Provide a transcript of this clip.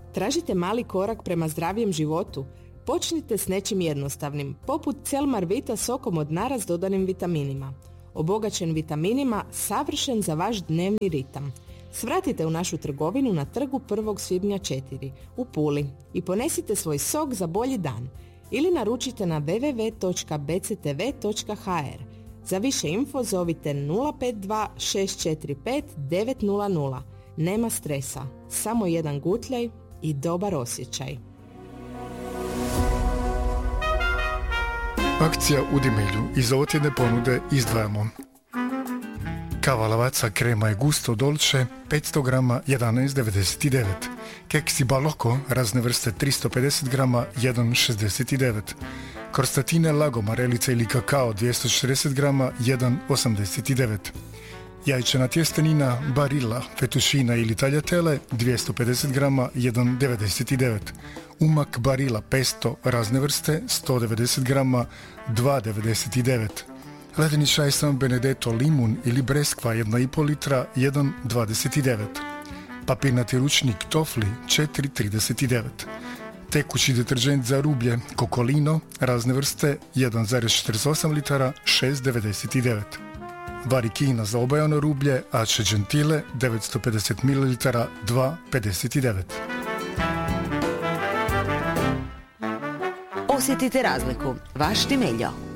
Tražite mali korak prema zdravijem životu? Počnite s nečim jednostavnim, poput Celmar Vita sokom od nara s dodanim vitaminima. Obogaćen vitaminima, savršen za vaš dnevni ritam. Svratite u našu trgovinu na trgu 1. svibnja 4 u Puli i ponesite svoj sok za bolji dan. Ili naručite na www.bctv.hr. Za više info zovite 052 645 900. Nema stresa, samo jedan gutljaj i dobar osjećaj. Akcija u Dimilju. Iz ovotjedne ponude izdvajamo kava Lavazza krema je gusto dolce 500 grama 11,99. Keksi Balocco razne vrste 350 grama 1,69. Krostatine Lago marelica ili kakao 240 grama 1,89. Jajčana tjestenina Barilla, fettuccina ili tagliatelle 250 grama 1,99. Umak Barilla pesto razne vrste 190 grama 2,99. Ledeni čaj San Benedetto limun ili breskva 1,5 litra 1,29. Papirnati ručnik Tofli 4,39. Tekući deterđent za rublje Kokolino razne vrste 1,48 litara 6,99. Varikina za obajano rublje Ace Gentile 950 ml 2,59. Osjetite razliku. Vaš Timeljo.